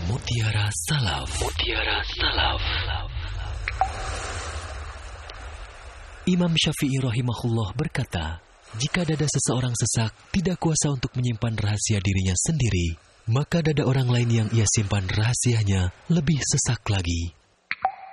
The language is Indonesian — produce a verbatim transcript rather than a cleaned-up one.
Mutiara Salaf. Mutiara Salaf. Imam Syafi'i rahimahullah berkata, jika dada seseorang sesak, tidak kuasa untuk menyimpan rahasia dirinya sendiri, maka dada orang lain yang ia simpan rahasianya lebih sesak lagi.